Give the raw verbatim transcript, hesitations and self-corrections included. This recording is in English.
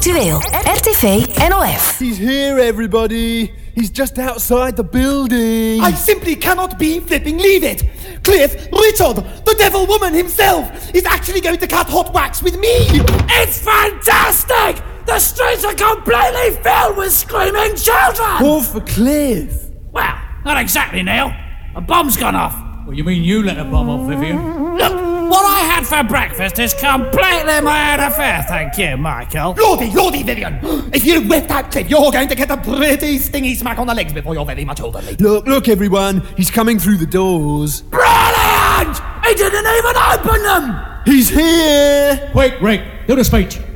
Actueel, R T V N O F. He's here, everybody. He's just outside the building. I simply cannot be flipping leave it. Cliff Richard, the devil woman himself, is actually going to cut hot wax with me. It's fantastic! The streets are completely filled with screaming children! All for Cliff. Well, not exactly, Neil. A bomb's gone off. Well, you mean you let a bomb off, Vivian? Look, what I had for breakfast is completely my own affair, thank you, Michael. Lordy, lordy, Vivian. If you whip that Cliff, you're going to get a pretty stingy smack on the legs before you're very much older. Look, look, everyone. He's coming through the doors. Brilliant! He didn't even open them! He's here. Quick, Rick, do the speech.